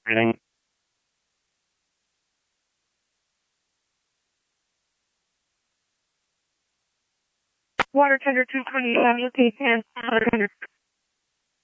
Reading. Water tender 220 WP and water tender.